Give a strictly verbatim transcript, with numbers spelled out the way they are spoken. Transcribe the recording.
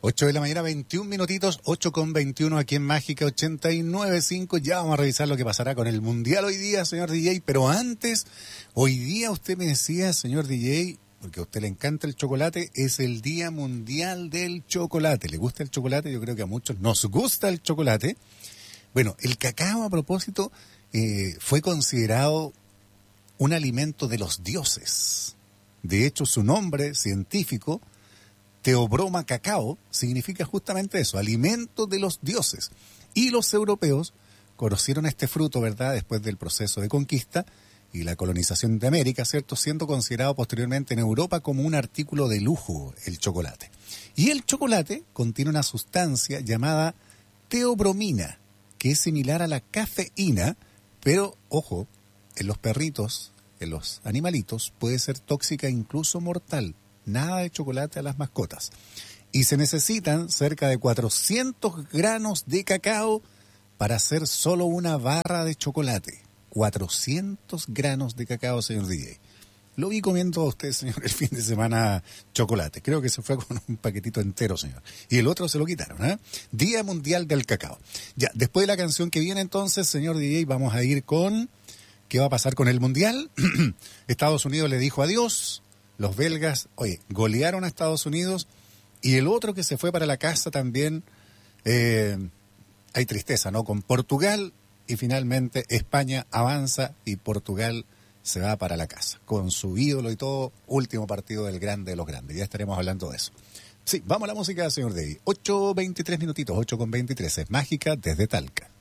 ocho de la mañana, veintiún minutitos, ocho con veintiuno aquí en Mágica ochenta y nueve punto cinco. Ya vamos a revisar lo que pasará con el Mundial hoy día, señor D J. Pero antes, hoy día usted me decía, señor D J, porque a usted le encanta el chocolate, es el Día Mundial del Chocolate. ¿Le gusta el chocolate? Yo creo que a muchos nos gusta el chocolate. Bueno, el cacao, a propósito, eh, fue considerado un alimento de los dioses. De hecho, su nombre científico, Theobroma cacao, significa justamente eso, alimento de los dioses. Y los europeos conocieron este fruto, ¿verdad?, después del proceso de conquista y la colonización de América, ¿cierto?, siendo considerado posteriormente en Europa como un artículo de lujo, el chocolate. Y el chocolate contiene una sustancia llamada teobromina, que es similar a la cafeína, pero, ojo, en los perritos, en los animalitos, puede ser tóxica e incluso mortal. Nada de chocolate a las mascotas. Y se necesitan cerca de cuatrocientos granos de cacao para hacer solo una barra de chocolate. cuatrocientos granos de cacao, señor D J. Lo vi comiendo a usted, señor, el fin de semana chocolate. Creo que se fue con un paquetito entero, señor. Y el otro se lo quitaron, ¿eh? Día Mundial del Cacao. Ya, después de la canción que viene entonces, señor D J, vamos a ir con... ¿Qué va a pasar con el Mundial? Estados Unidos le dijo adiós. Los belgas, oye, golearon a Estados Unidos. Y el otro que se fue para la casa también, eh, hay tristeza, ¿no? Con Portugal. Y finalmente España avanza y Portugal se va para la casa. Con su ídolo y todo, último partido del grande de los grandes. Ya estaremos hablando de eso. Sí, vamos a la música, señor David. ocho veintitrés minutitos, ocho con veintitrés. Es Mágica desde Talca.